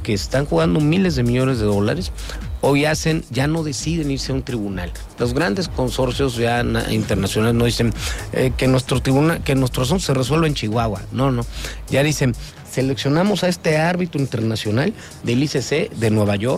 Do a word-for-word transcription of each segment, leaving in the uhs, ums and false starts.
que están jugando miles de millones de dólares, hoy hacen, ya no deciden irse a un tribunal. Los grandes consorcios ya na, internacionales no dicen eh, que nuestro tribunal, que nuestro asunto se resuelva en Chihuahua. No, no. Ya dicen, seleccionamos a este árbitro internacional del I C C de Nueva York,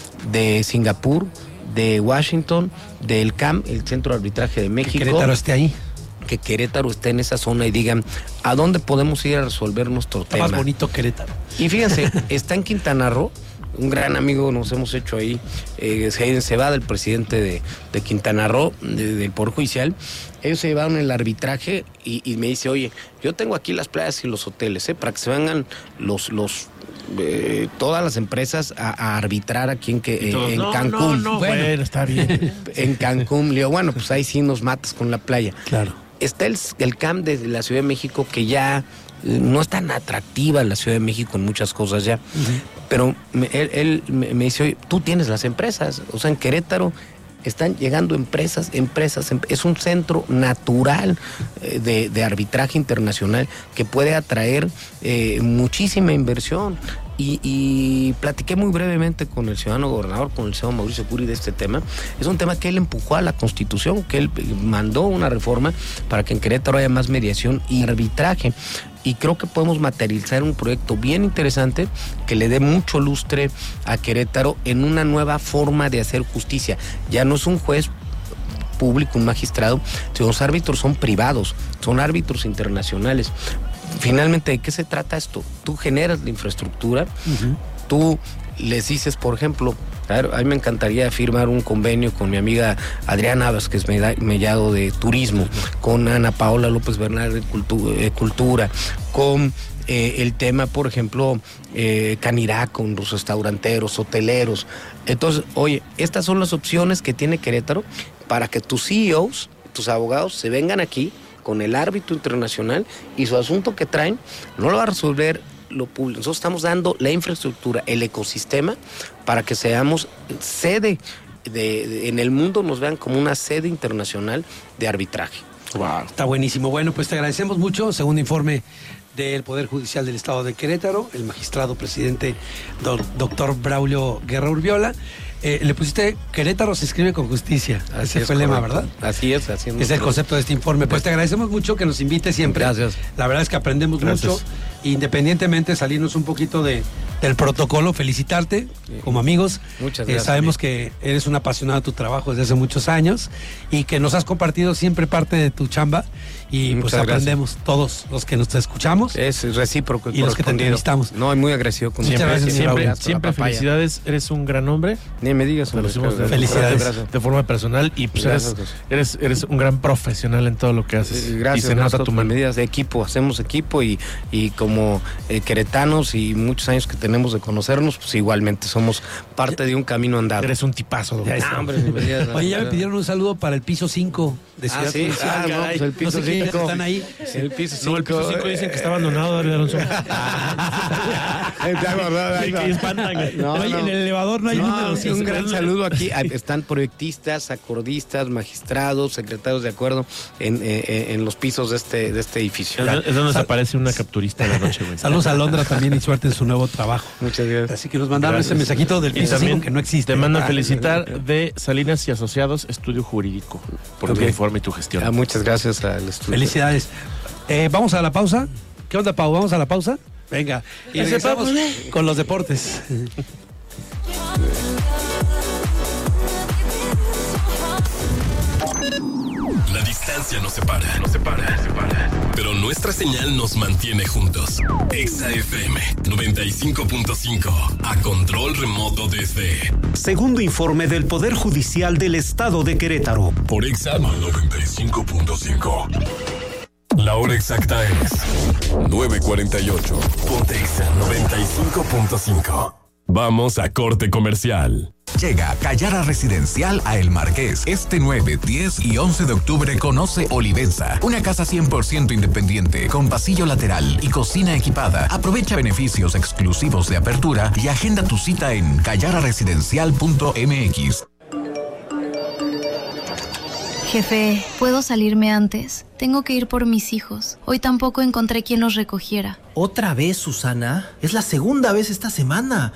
de Singapur, de Washington, del C A M, el Centro de Arbitraje de México. Que Querétaro esté ahí. Que Querétaro esté en esa zona y digan a dónde podemos ir a resolver nuestro Está tema. más bonito Querétaro. Y fíjense, está en Quintana Roo, un gran amigo nos hemos hecho ahí, eh, se va del presidente de, de Quintana Roo, de, del Poder Judicial. Ellos se llevaron el arbitraje y, y me dice, oye, yo tengo aquí las playas y los hoteles, ¿eh? Para que se vengan los... los Eh, todas las empresas a, a arbitrar aquí en, que, eh, en no, Cancún. No, no, bueno, bueno, está bien. En Cancún. Le digo, bueno, pues ahí sí nos matas con la playa. Claro. Está el, el C A M de la Ciudad de México, que ya eh, no es tan atractiva la Ciudad de México en muchas cosas ya. Uh-huh. Pero me, él, él me, me dice, oye, tú tienes las empresas. O sea, en Querétaro están llegando empresas, empresas, em, es un centro natural eh, de, de arbitraje internacional que puede atraer eh, muchísima inversión. Y, y platiqué muy brevemente con el ciudadano gobernador, con el señor Mauricio Curi, de este tema. Es un tema que él empujó a la Constitución, que él mandó una reforma para que en Querétaro haya más mediación y arbitraje. Y creo que podemos materializar un proyecto bien interesante que le dé mucho lustre a Querétaro en una nueva forma de hacer justicia. Ya no es un juez público, un magistrado, sino los árbitros son privados, son árbitros internacionales. Finalmente, ¿de qué se trata esto? Tú generas la infraestructura, uh-huh. Tú les dices, por ejemplo, claro, a mí me encantaría firmar un convenio con mi amiga Adriana Vázquez Mellado de Turismo, uh-huh. Con Ana Paola López Bernal de Cultu- eh, Cultura, con eh, el tema, por ejemplo, eh, Canirá, con los restauranteros, hoteleros. Entonces, oye, estas son las opciones que tiene Querétaro para que tus C E Os, tus abogados, se vengan aquí con el árbitro internacional y su asunto que traen no lo va a resolver lo público. Nosotros estamos dando la infraestructura, el ecosistema, para que seamos sede de, de, en el mundo, nos vean como una sede internacional de arbitraje. Wow. Está buenísimo. Bueno, pues te agradecemos mucho. Segundo informe del Poder Judicial del Estado de Querétaro, el magistrado presidente do, doctor Braulio Guerra Urbiola. Eh, le pusiste Querétaro se escribe con justicia. Así Ese fue el lema, ¿verdad? Así es, así es. Es el concepto de este informe. Pues te agradecemos mucho que nos invites siempre. Gracias. La verdad es que aprendemos Gracias. mucho. Independientemente de salirnos un poquito de, del protocolo, felicitarte como amigos. Muchas gracias. Eh, sabemos que eres un apasionado de tu trabajo desde hace muchos años y que nos has compartido siempre parte de tu chamba y Muchas pues aprendemos gracias. todos los que nos escuchamos. Es recíproco. Y los que te entrevistamos. No, muy agresivo con Siempre, gracias, siempre, siempre, siempre felicidades. Eres un gran hombre. Ni me digas. Hombre, de, felicidades. Gracias. De forma personal y pues eres, eres, eres un gran profesional en todo lo que haces. Gracias. Y se nota tu mano. Medidas de equipo, hacemos equipo y, y como eh, queretanos y muchos años que tenemos de conocernos, pues igualmente somos parte de un camino andado. Eres un tipazo. Ya está. Hombre, medidas, Oye, ya me pidieron un saludo para el piso cinco de Ciudad Ah, sí. Ah, no, pues el piso no sé cinco. Están ahí. El piso cinco. No, el piso cinco dicen que está abandonado, David Alonso. No, Oye, no. En el elevador no hay no, números. Sí, un gran saludo aquí. Están proyectistas, acordistas, magistrados, secretarios de acuerdo en, en, en los pisos de este, de este edificio. Es donde se aparece una capturista de la noche, güey. Saludos a Londra también y suerte en su nuevo trabajo. Muchas gracias. Así que nos mandaron ese mensajito del piso cinco que no existe. Te mando a felicitar de Salinas y Asociados Estudio Jurídico por okay. tu informe y tu gestión. Ah, muchas gracias al estudio. Felicidades. Eh, Vamos a la pausa. ¿Qué onda, Pau? ¿Vamos a la pausa? Venga. Y regresamos con los deportes. La distancia nos separa, nos separa, nos separa. Pero nuestra señal nos mantiene juntos. Exa F M noventa y cinco punto cinco, a control remoto desde... Segundo informe del Poder Judicial del Estado de Querétaro. Por Exa noventa y cinco punto cinco. La hora exacta es nueve cuarenta y ocho. Ponte Exa noventa y cinco punto cinco. Vamos a corte comercial. Llega Callara Residencial a El Marqués. Este nueve, diez y once de octubre conoce Olivenza, una casa cien por ciento independiente, con pasillo lateral y cocina equipada. Aprovecha beneficios exclusivos de apertura y agenda tu cita en callara residencial punto m x. Jefe, ¿puedo salirme antes? Tengo que ir por mis hijos. Hoy tampoco encontré quien los recogiera. ¿Otra vez, Susana? Es la segunda vez esta semana.